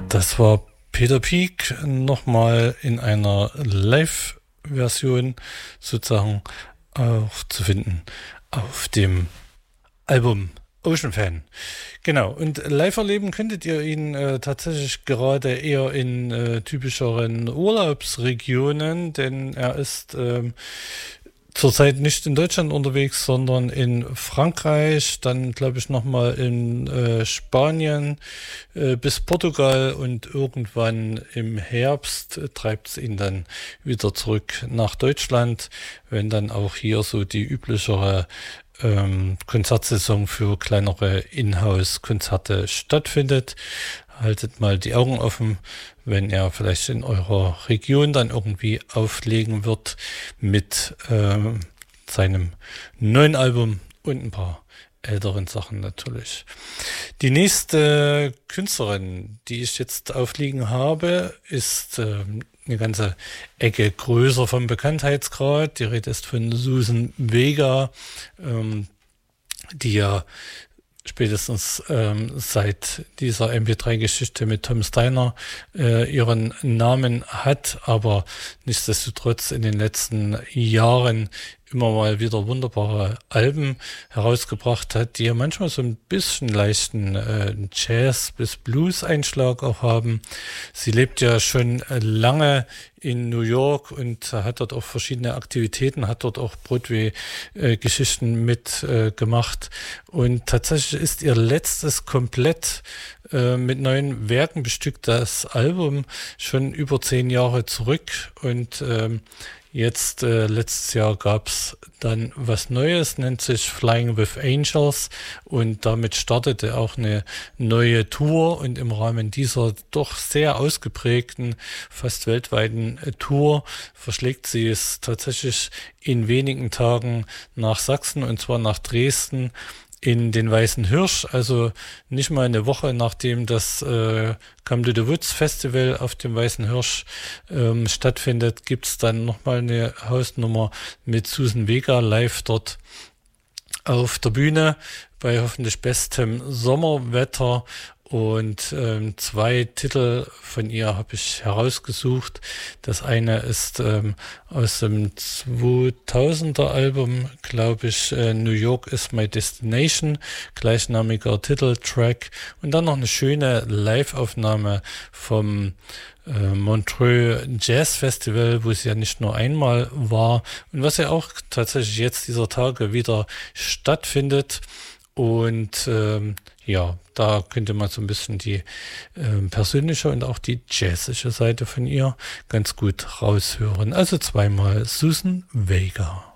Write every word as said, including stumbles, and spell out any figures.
Das war Peter Peak nochmal in einer Live-Version sozusagen auch zu finden auf dem Album Ocean Fan. Genau, und live erleben könntet ihr ihn äh, tatsächlich gerade eher in äh, typischeren Urlaubsregionen, denn er ist ähm, zurzeit nicht in Deutschland unterwegs, sondern in Frankreich, dann glaube ich nochmal in äh, Spanien äh, bis Portugal und irgendwann im Herbst äh, treibt es ihn dann wieder zurück nach Deutschland, wenn dann auch hier so die üblichere ähm, Konzertsaison für kleinere Inhouse-Konzerte stattfindet. Haltet mal die Augen offen, wenn er vielleicht in eurer Region dann irgendwie auflegen wird mit äh, seinem neuen Album und ein paar älteren Sachen natürlich. Die nächste Künstlerin, die ich jetzt aufliegen habe, ist äh, eine ganze Ecke größer vom Bekanntheitsgrad. Die Rede ist von Suzanne Vega, ähm, die ja spätestens ähm, seit dieser M P drei Geschichte mit Tom Steiner äh, ihren Namen hat, aber nichtsdestotrotz in den letzten Jahren immer mal wieder wunderbare Alben herausgebracht hat, die ja manchmal so ein bisschen leichten äh, Jazz- bis Blues-Einschlag auch haben. Sie lebt ja schon lange in New York und hat dort auch verschiedene Aktivitäten, hat dort auch Broadway-Geschichten äh, mit äh, gemacht. Und tatsächlich ist ihr letztes komplett äh, mit neuen Werken bestücktes Album schon über zehn Jahre zurück. Und ähm, Jetzt, äh, letztes Jahr gab's dann was Neues, nennt sich Flying with Angels, und damit startete auch eine neue Tour, und im Rahmen dieser doch sehr ausgeprägten, fast weltweiten äh, Tour verschlägt sie es tatsächlich in wenigen Tagen nach Sachsen, und zwar nach Dresden, in den Weißen Hirsch, also nicht mal eine Woche nachdem das äh, Come to the Woods Festival auf dem Weißen Hirsch ähm, stattfindet, gibt's dann nochmal eine Hausnummer mit Suzanne Vega live dort auf der Bühne bei hoffentlich bestem Sommerwetter. Und ähm, zwei Titel von ihr habe ich herausgesucht. Das eine ist ähm, aus dem zweitausender Album, glaube ich, äh, New York is my destination, gleichnamiger Titeltrack. Und dann noch eine schöne Live-Aufnahme vom äh, Montreux Jazz Festival, wo sie ja nicht nur einmal war und was ja auch tatsächlich jetzt dieser Tage wieder stattfindet. Und ähm, ja, da könnte man so ein bisschen die äh, persönliche und auch die jazzische Seite von ihr ganz gut raushören. Also zweimal Suzanne Vega.